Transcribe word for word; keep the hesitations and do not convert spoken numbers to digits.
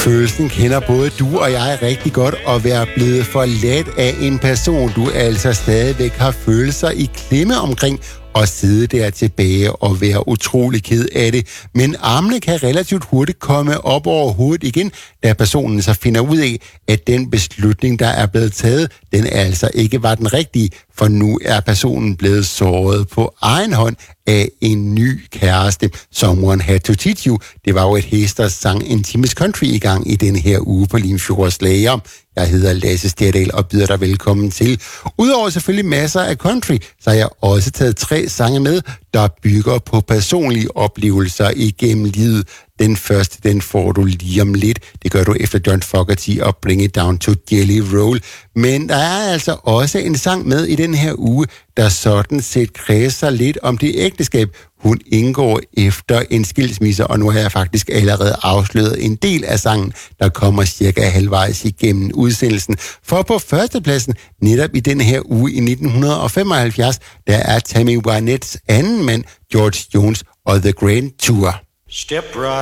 Følelsen kender både du og jeg rigtig godt, at være blevet forladt af en person, du altså stadigvæk har følelser i klemme omkring, og sidde der tilbage og være utrolig ked af det. Men armene kan relativt hurtigt komme op over hovedet igen, da personen så finder ud af, at den beslutning, der er blevet taget, den altså ikke var den rigtige, for nu er personen blevet såret på egen hånd af en ny kæreste. Someone Had to Teach You. Det var jo et Hesters sang Intimates Country i gang i denne her uge på Limfjords Lager. Jeg hedder Lasse Stjerdal og byder dig velkommen til. Udover selvfølgelig masser af country, så har jeg også taget tre sange med, der bygger på personlige oplevelser igennem livet. Den første, den får du lige om lidt. Det gør du efter John Fogerty og Bring It Down to Jelly Roll. Men der er altså også en sang med i den her uge, der sådan set kredser lidt om det ægteskab, hun indgår efter en skilsmisse, og nu har jeg faktisk allerede afsløret en del af sangen, der kommer cirka halvvejs igennem udsendelsen. For på førstepladsen, netop i den her uge i nitten femoghalvfjerds, der er Tammy Wynette's anden mand, George Jones og The Grand Tour. Step right